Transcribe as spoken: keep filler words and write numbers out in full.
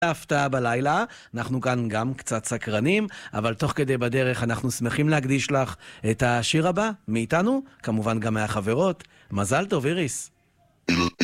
להפתעה בלילה, אנחנו כאן גם קצת סקרנים, אבל תוך כדי בדרך אנחנו שמחים להקדיש לך את השיר הבא מאיתנו, כמובן גם מהחברות. מזל טוב, איריס.